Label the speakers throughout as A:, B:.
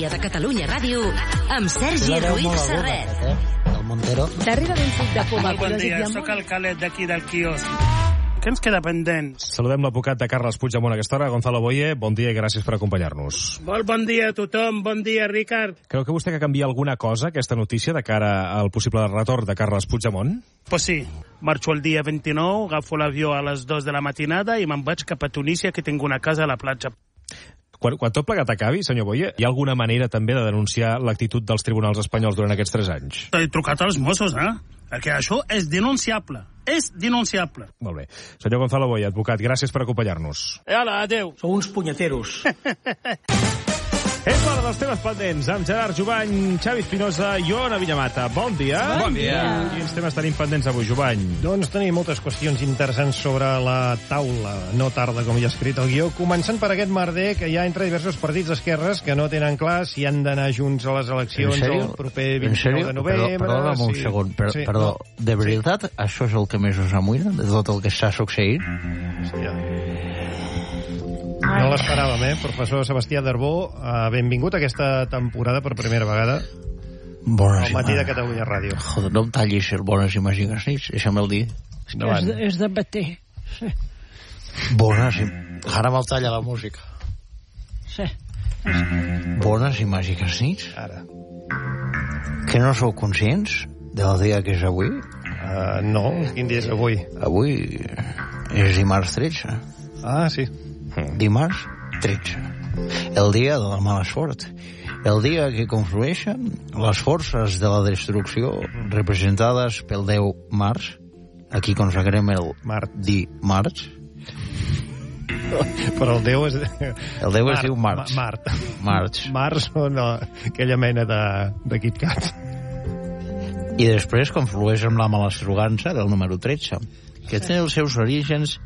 A: dia de Catalunya Ràdio amb Sergi Ruiz Serret.
B: El Montero.
C: Darrere d'un suc de poma.
D: Bon dia, soc el Calet d'aquí del quiosc. Què ens queda pendent?
E: Saludem l'advocat de Carles Puigdemont a aquesta hora, Gonzalo Boye. Bon dia i gràcies per acompanyar-nos.
D: Molt bon dia a tothom, bon dia, Ricard.
E: Creu que vostè que canvia alguna cosa, aquesta notícia, de cara al possible retorn de Carles Puigdemont?
D: Pues sí, marxo el dia 29, agafo l'avió a les 2 de la matinada i me'n vaig cap a Tunísia, que tinc una casa a la platja.
E: Quan tot plegat acabi, senyor Boye, hi ha alguna manera també de denunciar l'actitud dels tribunals espanyols durant aquests 3 anys?
D: He trucat als Mossos, perquè això és denunciable. És denunciable.
E: Molt bé. Senyor Gonzalo Boye, advocat, gràcies per acompanyar-nos.
D: Hola, adéu.
B: Sou uns punyeteros.
E: És l'hora dels temes pendents amb Gerard Jubany, Xavi Espinosa i Ona Villamata. Bon dia.
C: Bon dia.
E: Quins temes tenim pendents avui, Jubany?
F: Doncs tenim moltes qüestions interessants sobre la taula. No tarda, com ja ha escrit el guió. Començant per aquest merder que hi ha entre diversos partits d'esquerres que no tenen clar si han d'anar junts a les eleccions el proper 29 de novembre.
B: Perdó, un segon. Perdó, de veritat, això és el que més us amoïna de tot el que està succeint?
F: Hòstia. No l'esperàvem, professor Sebastià Darbó. Benvingut a aquesta temporada per primera vegada al matí de Catalunya Ràdio.
B: Joder, no em tallis el bones i màgiques nits, deixa'm-el dir.
C: És de bater. Sí.
B: Bones i... Ara me'l talla la música.
C: Sí.
B: Bones i màgiques nits?
F: Ara.
B: Que no sou conscients del dia que és avui?
F: No, quin dia és avui?
B: Avui és dimarts 13.
F: Ah, sí.
B: Dimarts 13. El dia de la mala sort. El dia que conflueixen les forces de la destrucció representades pel déu Mars. Aquí consagrem el dimarts.
F: Però el déu és...
B: El déu es diu Mars. March.
F: Mars o no, aquella mena de KitKat.
B: I després conflueix amb la malastrugança del número 13, que té els seus orígens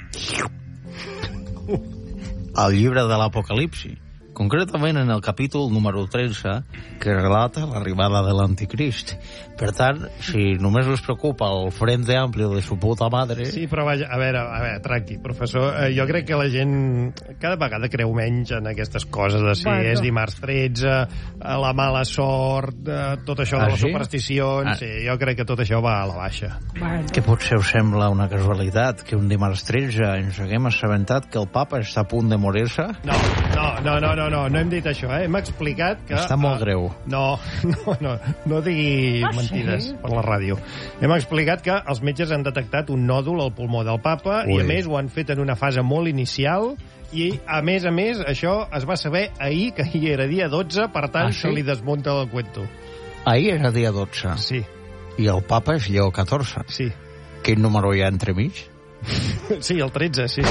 B: al llibre de l'Apocalipsi, concretament en el capítol número 13, que relata l'arribada de l'anticrist. Per tant, si només us preocupa el frente ampli de su puta madre...
F: Sí, però vaja, a veure, tranqui, professor. Jo crec que la gent cada vegada creu menys en aquestes coses de si és dimarts 13, la mala sort, tot això de les supersticions... Sí, jo crec que tot això va a la baixa.
B: Que potser us sembla una casualitat que un dimarts 13 ens haguem assabentat que el papa està a punt de morir-se?
F: No hem dit això, Hem explicat que...
B: Està molt greu.
F: No digui mentides per la ràdio. Hem explicat que els metges han detectat un nòdul al pulmó del papa i, a més, ho han fet en una fase molt inicial i, a més, això es va saber ahir, que ahir era dia 12, per tant, se li desmunta el cuento.
B: Ahir era dia 12?
F: Sí.
B: I el papa és Lleó XIV?
F: Sí.
B: Quin número hi ha entremig?
F: Sí, el 13, sí.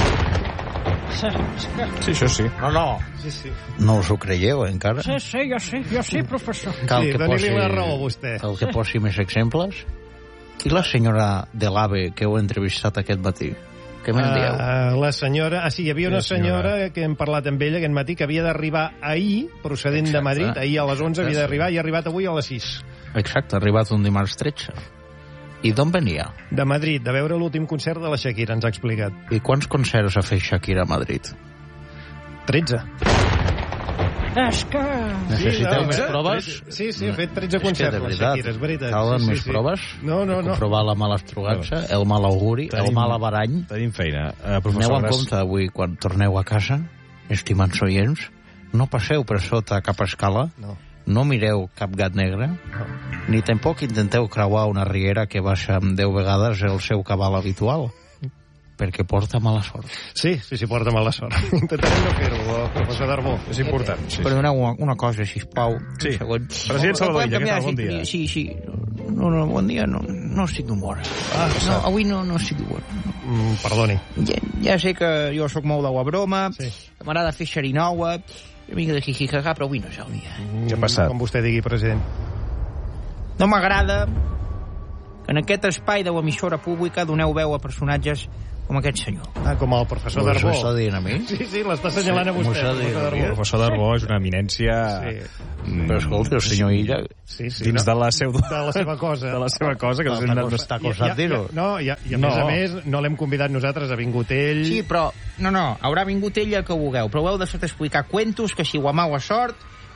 E: Sí, això sí.
B: No.
F: Sí.
B: No us ho creieu, encara?
C: Sí, jo sí, professor.
B: Cal que
F: doni-li la raó a vostè.
B: Cal que posi més exemples? I la senyora de l'AVE que heu entrevistat aquest matí? Què me'n dieu?
F: La senyora... sí, hi havia una senyora que hem parlat amb ella aquest matí que havia d'arribar ahir, procedent de Madrid, ahir a les 11 havia d'arribar i ha arribat avui a les 6.
B: Exacte, ha arribat un dimarts 13. I d'on venia?
F: De Madrid, de veure l'últim concert de la Shakira, ens ha explicat.
B: I quants concerts ha fet Shakira a Madrid?
F: 13.
C: És que...
B: Necessiteu més proves?
F: Sí, ha fet 13 concerts la Shakira, és veritat.
B: Calen més proves?
F: No.
B: Comprovar la malastrugança, el mal auguri, el mal averany.
E: Tenim feina.
B: Aneu en compte avui, quan torneu a casa, estimats oients, no passeu per sota cap escala, no mireu cap gat negre, ni tampoc intenteu creuar una riera que baixa 10 vegades el seu cabal habitual, perquè porta mala sort.
F: Sí, porta mala sort. Intentarem no fer-ho, professor Darbó.
E: És important.
B: Perdoneu una cosa, sisplau.
E: Sí. President Salvador, què tal? Bon dia.
B: Sí. No, bon dia, no estic d'humor. Avui no estic d'humor.
F: Perdoni.
B: Ja sé que jo sóc molt de la broma, que m'agrada fer xerinoua, una mica de jijijaja, però avui no és el dia.
E: Què ha passat?
F: Com vostè digui, president.
B: No m'agrada que en aquest espai de l'emissora pública doneu veu a personatges com aquest senyor.
F: Com el professor Darbó.
B: M'ho està dient a mi?
F: Sí, l'està assenyalant a vostè.
E: El professor Darbó és una eminència...
B: Però escolta, el senyor Illa...
E: Dins de la seva
F: cosa.
E: De la seva cosa, que
B: està acostat dir-ho.
F: No, i a més, no l'hem convidat nosaltres, ha vingut ell...
B: Sí, però... No, haurà vingut ella que ho vulgueu, però heu de fer explicar cuentos que si ho ha mala sort,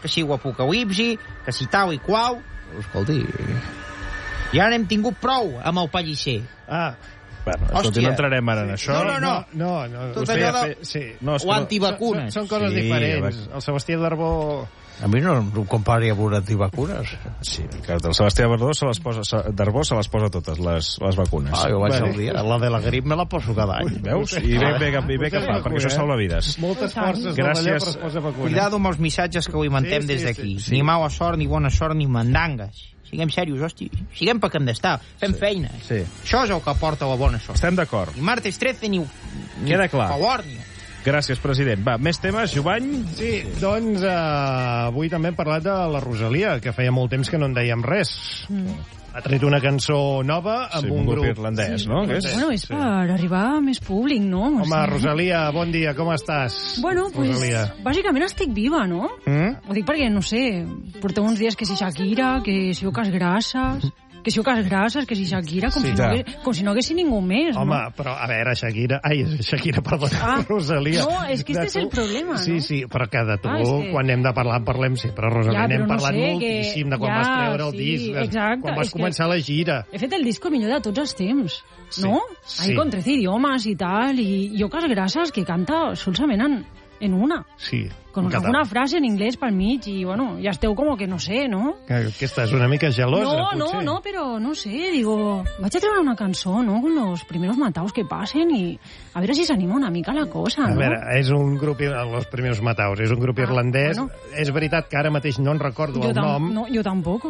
G: que si ho apocalipsi, que si tal i qual...
B: Escolti...
G: I ara n'hem tingut prou amb el Pellicer.
E: Bueno, escolti, no entrarem ara en això.
F: No.
G: Tot allò de...
F: Sí.
G: O antivacunes.
F: Són coses diferents. El Sebastià Darbó...
B: A mi no em compari amb un antivacunes.
E: Sí, que el Sebastià Darbó se les posa totes, les vacunes.
B: Jo vaig al dia. La de la grip me la poso cada any.
E: Veus? I bé que fa, perquè això salva vides.
F: Moltes forces d'allà, però es posa vacuna.
G: Cuidado amb els missatges que alimentem des d'aquí. Ni mala sort, ni bona sort, ni mandangues. Siguem serios, hosti. Siguem pel que hem d'estar. Fem feina.
E: Sí.
G: Això és el que porta la bona sort.
E: Estem d'acord.
G: Ni martes 13, ni
E: queda clar.
G: favor, ni...
E: Gràcies, president. Va, més temes, Jovany?
F: Sí, doncs avui també hem parlat de la Rosalia, que feia molt temps que no en dèiem res. Ha tret una cançó nova amb un grup
E: irlandès, no?
H: Bueno, és per arribar a més públic, no?
F: Home, Rosalia, bon dia, com estàs?
H: Bueno, pues, bàsicament estic viva, no? Ho dic perquè, no sé, porteu uns dies que si Shakira, que si Ocas Grasses... Que si Ocas Grasses, que si Shakira, com si no haguessin ningú més,
F: home,
H: no?
F: Però, a veure, Shakira, perdona, Rosalia.
H: No, és que este és el problema, no?
F: Sí, però que de tu, quan hem de parlar, parlem sempre, Rosalia. N'hem parlat moltíssim de quan vas treure el disc, quan vas començar la gira.
H: He fet el disco millor de tots els temps, no? Ahí con 13 idiomes i tal, i Ocas Grasses, que canta solament en una.
F: Sí.
H: Con alguna frase en inglés pel mig i, bueno, ja esteu com que no sé, no?
F: Que estàs una mica gelosa, potser.
H: No, però no sé, digo, vaig a treure una cançó, no?, con los primeros mataos que passen i a veure si s'anima una mica la cosa, no?
F: A veure, és un grup, los primeros mataos, és un grup irlandès. Bueno. És veritat que ara mateix no en recordo el nom.
H: No, jo tampoc.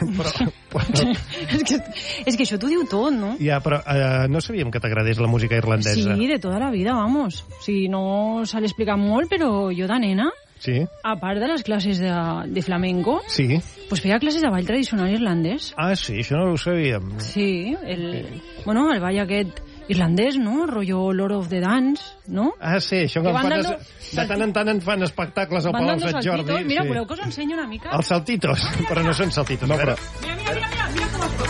H: És que això t'ho diu tot, no?
F: Ja, però no sabíem que t'agradés la música irlandesa.
H: Sí, de tota la vida, vamos. Sí, no se l'explica molt, però jo de nena, a part de les classes de flamenco, pues feia classes de ball tradicional irlandès.
F: Ah, sí, això no ho sabíem.
H: Sí, el ball aquest irlandès, no? Rollo Lord of the Dance, no?
F: Ah, sí, això que de tant en tant en fan espectacles al Palau Sant Jordi.
H: Mira, voleu que us ensenyi una mica?
F: Els saltitos, però no són saltitos.
H: Mira com es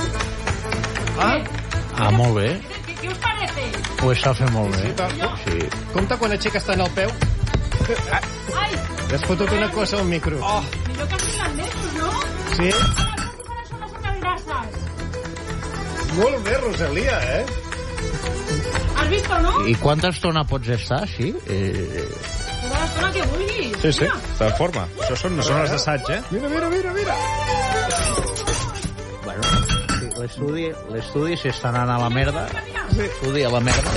B: Ah, molt bé.
H: ¿Qué us parece?
B: Ho està fent molt bé.
F: Sí. Compte quan aixeques tant el peu.
H: Ai!
F: Has fotut una cosa al micro.
H: Millor que els irlandesos, no?
F: Sí.
H: Són les Ocas Grasses.
F: Molt bé, Rosalia,
H: Has vist o no?
B: I quanta estona pots estar, sí?
H: Tota l'estona que vulguis.
E: Sí, està en forma. Això són hores d'assaig,
F: Mira.
B: Bueno, l'estudi s'està anant a la merda. L'estudi a la merda.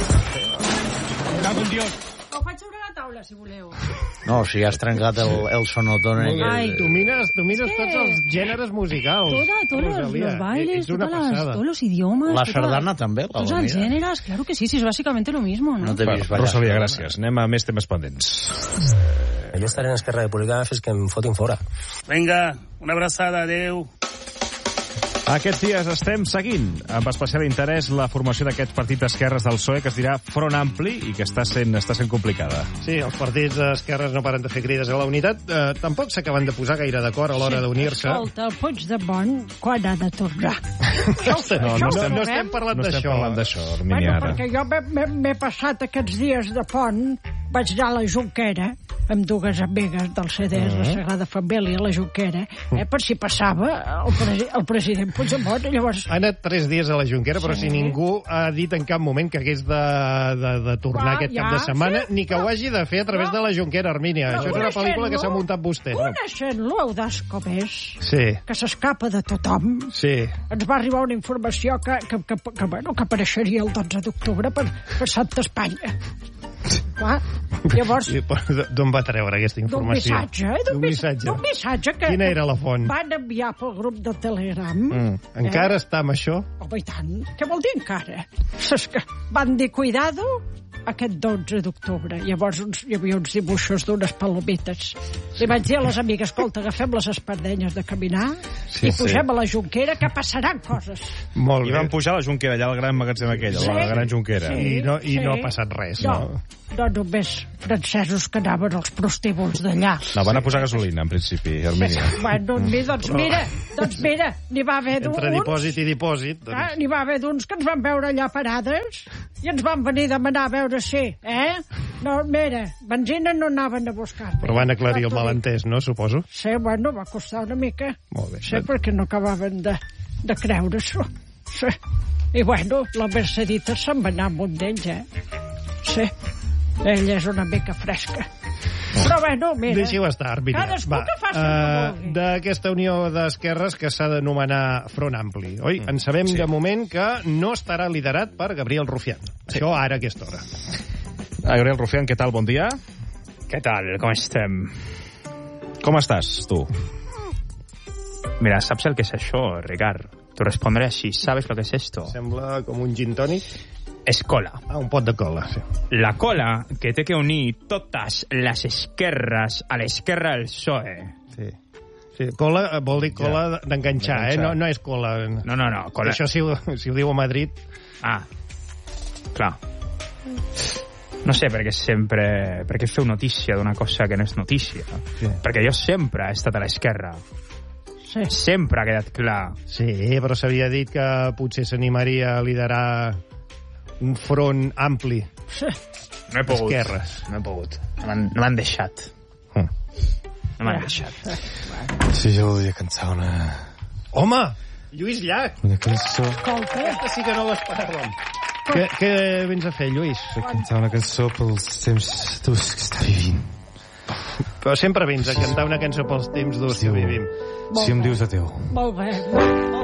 H: Ho faig sobre la taula, si voleu.
B: No, si has trencat el sonotone.
F: Domines tots els gèneres musicals.
H: Todos los bailes, todos los idiomas.
B: La sardana també,
H: todos els gèneres, claro que sí, es básicamente lo mismo, ¿no?
E: Rosalia, gràcies. Anem a més temes pendents.
I: Jo estaré en Esquerra Republicana fins que em fotin fora.
D: Vinga, una abraçada, adeu.
E: Aquests dies estem seguint amb especial interès la formació d'aquest partit d'esquerres del PSOE que es dirà Front Ampli i que està sent complicada.
F: Sí, els partits d'esquerres no paren de fer crides a la unitat. Tampoc s'acaben de posar gaire d'acord a l'hora d'unir-se.
C: Escolta, el Puigdemont, quan ha de tornar?
F: No estem parlant d'això,
C: Armini, ara. Perquè jo m'he passat aquests dies de pont, vaig anar a la Jonquera, amb dues amigues del CDS, la Sagrada Família, la Jonquera, per si passava el president Puigdemont. Llavors...
F: Ha anat 3 dies a la Jonquera, però si ningú ha dit en cap moment que hagués de tornar aquest cap de setmana, ni que ho hagi de fer a través de la Jonquera, Armínia. Això és una pel·lícula que s'ha muntat vostè.
C: Coneixent-lo, Eudàs com és, que s'escapa de tothom, ens va arribar una informació que apareixeria el 12 d'octubre per Santa Espanya. Clar, llavors...
F: D'on va treure aquesta informació?
C: D'un missatge que...
F: Quina era la font?
C: Van enviar pel grup de Telegram.
F: Encara està amb això?
C: Home, i tant. Què vol dir encara? És que van dir, cuidado, aquest 12 d'octubre. Llavors hi havia uns dibuixos d'unes palomites. Li vaig dir a les amigues, escolta, agafem les espardenyes de caminar i pugem a la Jonquera, que passaran coses.
E: Molt bé. I van pujar a la Jonquera, allà al gran magatzem aquell, a la gran Jonquera.
F: I no ha passat res, no?
C: No només francesos que anaven als prostíbuls d'allà.
E: No, van a posar gasolina, en principi, Armínia.
C: Bueno, doncs mira, n'hi va haver d'uns...
F: Entre dipòsit i dipòsit.
C: N'hi va haver d'uns que ens van veure allà parades i ens van venir a demanar a veure si, No, mira, benzina no anaven a buscar.
F: Però van aclarir el malentès, no, suposo?
C: Sí, bueno, va costar una mica.
F: Molt bé.
C: Sí, perquè no acabaven de creure-s'ho. Sí. I bueno, la Mercedita se'n va anar amb un d'ells, Sí. Ella és una mica fresca. Però bueno, mira...
F: Deixi-ho estar, mira.
C: Cadascú que faci el que vulgui.
F: D'aquesta unió d'esquerres que s'ha d'anomenar Front Ampli, oi? En sabem de moment que no estarà liderat per Gabriel Rufián. Això ara a aquesta hora.
E: Gabriel Rufián, què tal? Bon dia.
J: ¿Qué tal? ¿Cómo estem?
E: Com estàs, tu?
J: Mira, ¿sabes el que es això, Ricard? Te responderé así. ¿Sabes lo que es esto?
F: Sembla com un gin tònic.
J: És cola.
F: Ah, un pot de cola, sí.
J: La cola que té que unir totes les esquerres a l'esquerra del PSOE.
F: Sí, cola vol dir cola d'enganxar, No és cola.
J: No, cola.
F: Això si ho diu a Madrid...
J: Ah, clar. No sé per què feu notícia d'una cosa que no és notícia. Sí. Perquè jo sempre he estat a l'esquerra. Sí. Sempre ha quedat clar.
F: Sí, però s'havia dit que potser s'animaria a liderar un front ampli.
J: No he pogut.
F: Esquerres.
J: No he pogut. No m'han deixat. No m'han deixat.
K: Sí, jo volia cantar una...
F: Home! Lluís Llach!
K: Una cançó...
C: Escolta.
F: Aquesta sí que no l'esperàvem. Què vens a fer, Lluís?
K: Cantar una cançó pels temps durs que està vivint.
F: Però sempre vens a cantar una cançó pels temps durs que vivim.
K: Si em dius adéu.
C: Molt bé.